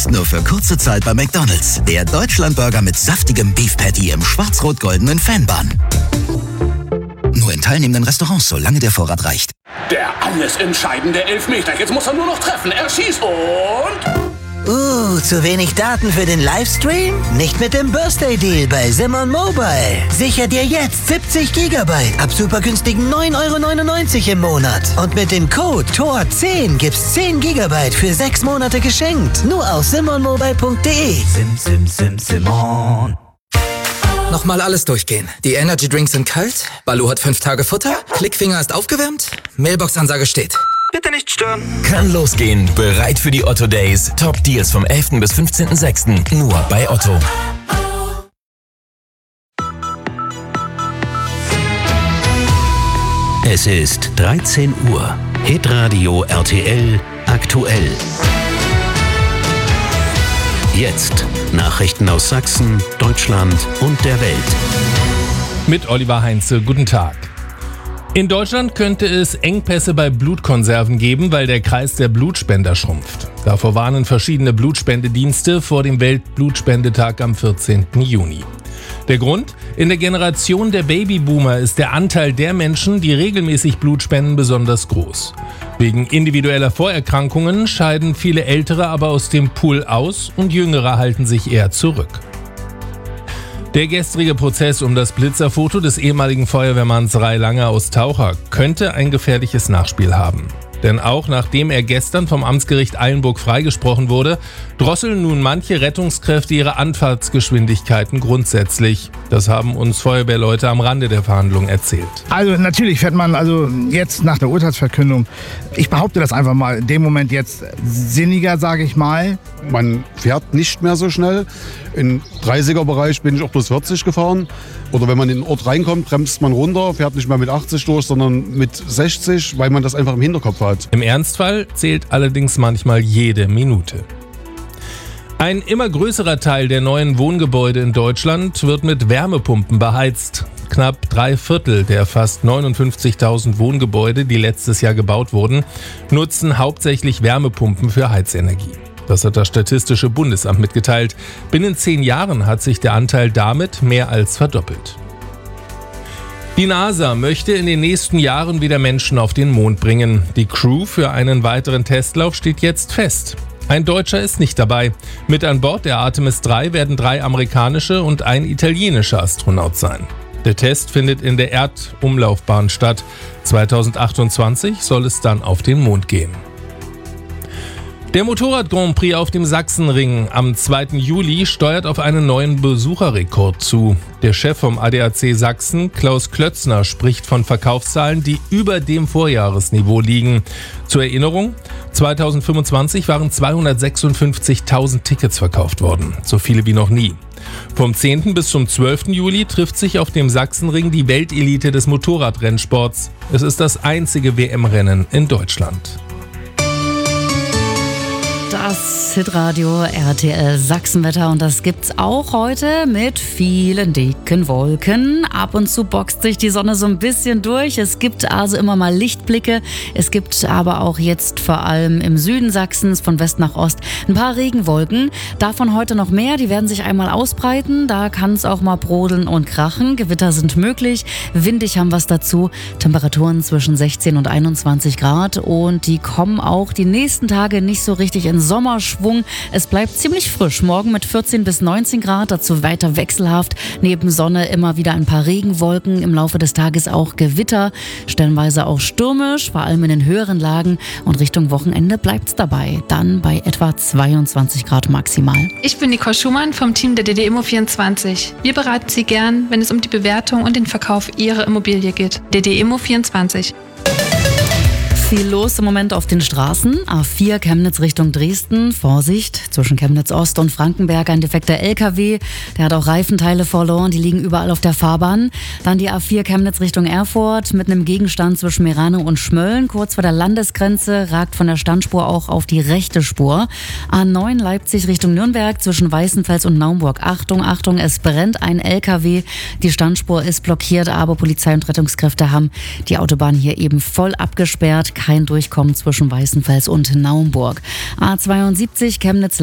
Jetzt nur für kurze Zeit bei McDonald's. Der Deutschlandburger mit saftigem Beef Patty im schwarz-rot-goldenen Fanbun. Nur in teilnehmenden Restaurants, solange der Vorrat reicht. Der alles entscheidende Elfmeter. Jetzt muss er nur noch treffen. Er schießt und... zu wenig Daten für den Livestream? Nicht mit dem Birthday-Deal bei Simon Mobile. Sicher dir jetzt 70 GB ab super günstigen 9,99 € im Monat. Und mit dem Code TOR10 gibt's 10 GB für 6 Monate geschenkt. Nur auf simonmobile.de. Simon. Nochmal alles durchgehen. Die Energy Drinks sind kalt, Baloo hat 5 Tage Futter, Klickfinger ist aufgewärmt, Mailbox-Ansage steht. Bitte nicht stören. Kann losgehen. Bereit für die Otto Days. Top Deals vom 11. bis 15.06. Nur bei Otto. Es ist 13 Uhr. Hitradio RTL aktuell. Jetzt Nachrichten aus Sachsen, Deutschland und der Welt. Mit Oliver Heinze, guten Tag. In Deutschland könnte es Engpässe bei Blutkonserven geben, weil der Kreis der Blutspender schrumpft. Davor warnen verschiedene Blutspendedienste vor dem Weltblutspendetag am 14. Juni. Der Grund? In der Generation der Babyboomer ist der Anteil der Menschen, die regelmäßig Blut spenden, besonders groß. Wegen individueller Vorerkrankungen scheiden viele Ältere aber aus dem Pool aus und Jüngere halten sich eher zurück. Der gestrige Prozess um das Blitzerfoto des ehemaligen Feuerwehrmanns Ray Lange aus Taucher könnte ein gefährliches Nachspiel haben. Denn auch nachdem er gestern vom Amtsgericht Eilenburg freigesprochen wurde, drosseln nun manche Rettungskräfte ihre Anfahrtsgeschwindigkeiten grundsätzlich. Das haben uns Feuerwehrleute am Rande der Verhandlungen erzählt. Also natürlich fährt man jetzt nach der Urteilsverkündung, ich behaupte das einfach mal, in dem Moment jetzt sinniger, sage ich mal. Man fährt nicht mehr so schnell. Im 30er-Bereich bin ich auch plus 40 gefahren. Oder wenn man in den Ort reinkommt, bremst man runter, fährt nicht mehr mit 80 durch, sondern mit 60, weil man das einfach im Hinterkopf hat. Im Ernstfall zählt allerdings manchmal jede Minute. Ein immer größerer Teil der neuen Wohngebäude in Deutschland wird mit Wärmepumpen beheizt. Knapp 3/4 der fast 59.000 Wohngebäude, die letztes Jahr gebaut wurden, nutzen hauptsächlich Wärmepumpen für Heizenergie. Das hat das Statistische Bundesamt mitgeteilt. Binnen 10 Jahren hat sich der Anteil damit mehr als verdoppelt. Die NASA möchte in den nächsten Jahren wieder Menschen auf den Mond bringen. Die Crew für einen weiteren Testlauf steht jetzt fest. Ein Deutscher ist nicht dabei. Mit an Bord der Artemis 3 werden 3 amerikanische und ein italienischer Astronaut sein. Der Test findet in der Erdumlaufbahn statt. 2028 soll es dann auf den Mond gehen. Der Motorrad-Grand Prix auf dem Sachsenring am 2. Juli steuert auf einen neuen Besucherrekord zu. Der Chef vom ADAC Sachsen, Klaus Klötzner, spricht von Verkaufszahlen, die über dem Vorjahresniveau liegen. Zur Erinnerung, 2025 waren 256.000 Tickets verkauft worden, so viele wie noch nie. Vom 10. bis zum 12. Juli trifft sich auf dem Sachsenring die Weltelite des Motorradrennsports. Es ist das einzige WM-Rennen in Deutschland. Das Hitradio RTL Sachsenwetter und das gibt's auch heute mit vielen dicken Wolken. Ab und zu boxt sich die Sonne so ein bisschen durch. Es gibt also immer mal Lichtblicke. Es gibt aber auch jetzt vor allem im Süden Sachsens von West nach Ost ein paar Regenwolken. Davon heute noch mehr. Die werden sich einmal ausbreiten. Da kann es auch mal brodeln und krachen. Gewitter sind möglich. Windig haben wir es dazu. Temperaturen zwischen 16 und 21 Grad und die kommen auch die nächsten Tage nicht so richtig in Sommerschwung. Es bleibt ziemlich frisch. Morgen mit 14 bis 19 Grad, dazu weiter wechselhaft. Neben Sonne immer wieder ein paar Regenwolken. Im Laufe des Tages auch Gewitter. Stellenweise auch stürmisch, vor allem in den höheren Lagen. Und Richtung Wochenende bleibt es dabei. Dann bei etwa 22 Grad maximal. Ich bin Nicole Schumann vom Team der DDIMMO24. Wir beraten Sie gern, wenn es um die Bewertung und den Verkauf Ihrer Immobilie geht. DDIMMO24. Viel los im Moment auf den Straßen. A4 Chemnitz Richtung Dresden. Vorsicht, zwischen Chemnitz Ost und Frankenberg ein defekter LKW. Der hat auch Reifenteile verloren, die liegen überall auf der Fahrbahn. Dann die A4 Chemnitz Richtung Erfurt mit einem Gegenstand zwischen Meranum und Schmölln. Kurz vor der Landesgrenze ragt von der Standspur auch auf die rechte Spur. A9 Leipzig Richtung Nürnberg zwischen Weißenfels und Naumburg. Achtung, Achtung, es brennt ein LKW. Die Standspur ist blockiert, aber Polizei und Rettungskräfte haben die Autobahn hier eben voll abgesperrt. Kein Durchkommen zwischen Weißenfels und Naumburg. A72 Chemnitz